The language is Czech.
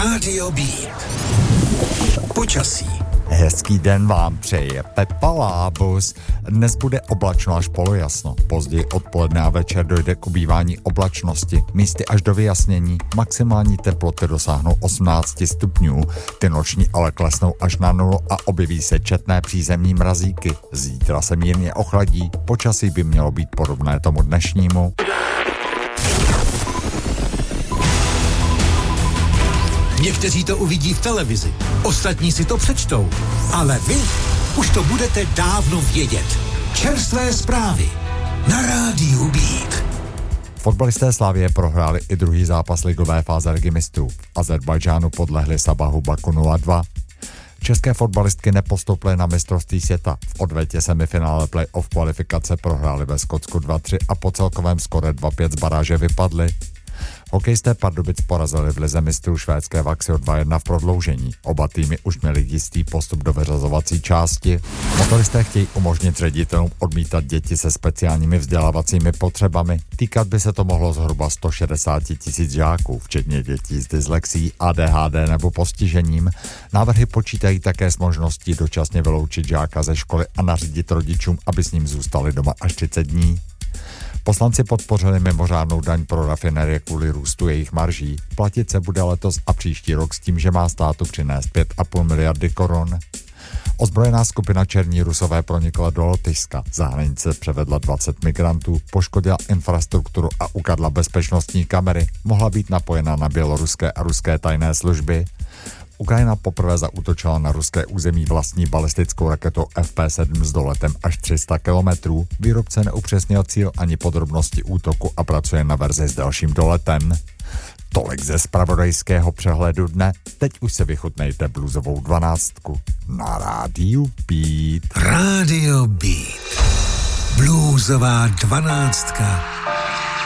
Rádio Beat. Počasí. Hezký den vám přeje Pepa Lábus. Dnes bude oblačno až polojasno. Později odpoledne a večer dojde k ubývání oblačnosti. Místy až do vyjasnění. Maximální teploty dosáhnou 18 stupňů. Ty noční ale klesnou až na 0 a objeví se četné přízemní mrazíky. Zítra se mírně ochladí. Počasí by mělo být podobné tomu dnešnímu. Někteří to uvidí v televizi, ostatní si to přečtou, ale vy už to budete dávno vědět. Čerstvé zprávy na Rádiu Beat. Fotbalisté Slavie prohráli i druhý zápas ligové fáze Ligy mistrů. V Azerbajdžánu podlehli Sabahu Baku 0-2. České fotbalistky nepostoupily na mistrovství světa. V odvetě semifinále play-off kvalifikace prohráli ve Skotsku 2-3 a po celkovém skore 2-5 z baráže vypadli. Hokejisté Pardubic porazili v lize mistrů švédské Vaxio 2-1 v prodloužení. Oba týmy už měli jistý postup do vyřazovací části. Motoristé chtějí umožnit ředitelům odmítat děti se speciálními vzdělávacími potřebami. Týkat by se to mohlo zhruba 160 000 žáků, včetně dětí s dyslexií, ADHD nebo postižením. Návrhy počítají také s možností dočasně vyloučit žáka ze školy a nařídit rodičům, aby s ním zůstali doma až 30 dní. Poslanci podpořili mimořádnou daň pro rafinerie kvůli růstu jejich marží. Platit se bude letos a příští rok s tím, že má státu přinést 5,5 miliardy korun. Ozbrojená skupina Černí Rusové pronikla do Lotyšska. Za hranice převedla 20 migrantů, poškodila infrastrukturu a ukradla bezpečnostní kamery. Mohla být napojena na běloruské a ruské tajné služby. Ukrajina poprvé zaútočila na ruské území vlastní balistickou raketou FP7 s doletem až 300 kilometrů. Výrobce neupřesnil cíl ani podrobnosti útoku a pracuje na verzi s dalším doletem. Tolik ze zpravodajského přehledu dne. Teď už se vychutnejte bluesovou 12 na Rádiu Beat. Rádio Beat. Bluesová 12